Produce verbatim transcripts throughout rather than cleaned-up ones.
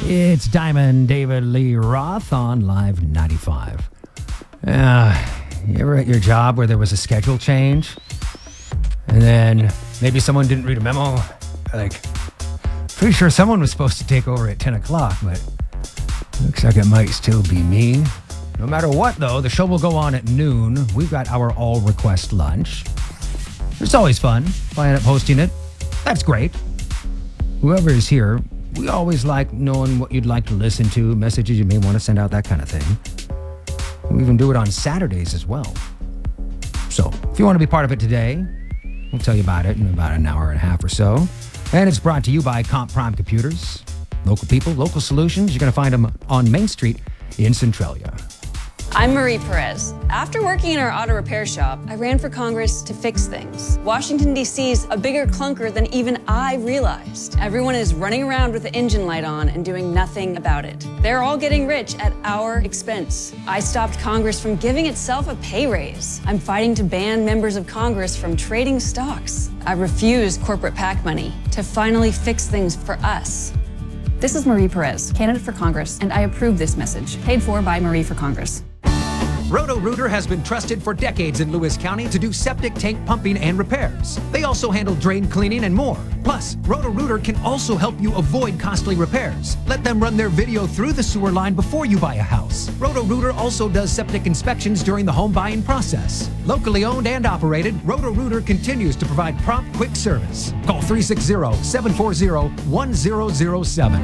It's Diamond David Lee Roth on Live ninety-five. Uh, you ever at your job where there was a schedule change? And then maybe someone didn't read a memo? Like, pretty sure someone was supposed to take over at ten o'clock, but looks like it might still be me. No matter what, though, the show will go on at noon. We've got our all-request lunch. It's always fun. If I end up hosting it, that's great. Whoever is here, we always like knowing what you'd like to listen to, messages you may want to send out, that kind of thing. We even do it on Saturdays as well. So, if you want to be part of it today, we'll tell you about it in about an hour and a half or so. And it's brought to you by Comp Prime Computers. Local people, local solutions. You're going to find them on Main Street in Centralia. I'm Marie Perez. After working in our auto repair shop, I ran for Congress to fix things. Washington, D C is a bigger clunker than even I realized. Everyone is running around with the engine light on and doing nothing about it. They're all getting rich at our expense. I stopped Congress from giving itself a pay raise. I'm fighting to ban members of Congress from trading stocks. I refuse corporate PAC money to finally fix things for us. This is Marie Perez, candidate for Congress, and I approve this message. Paid for by Marie for Congress. Roto-Rooter has been trusted for decades in Lewis County to do septic tank pumping and repairs. They also handle drain cleaning and more. Plus, Roto-Rooter can also help you avoid costly repairs. Let them run their video through the sewer line before you buy a house. Roto-Rooter also does septic inspections during the home buying process. Locally owned and operated, Roto-Rooter continues to provide prompt, quick service. Call three six zero, seven four zero, one zero zero seven.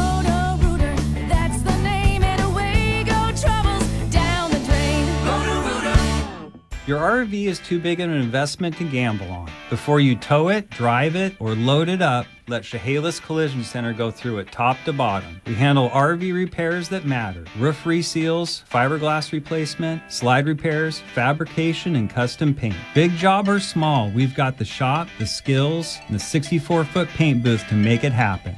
Your R V is too big of an investment to gamble on. Before you tow it, drive it, or load it up, let Chehalis Collision Center go through it top to bottom. We handle R V repairs that matter. Roof reseals, fiberglass replacement, slide repairs, fabrication, and custom paint. Big job or small, we've got the shop, the skills, and the sixty-four foot paint booth to make it happen.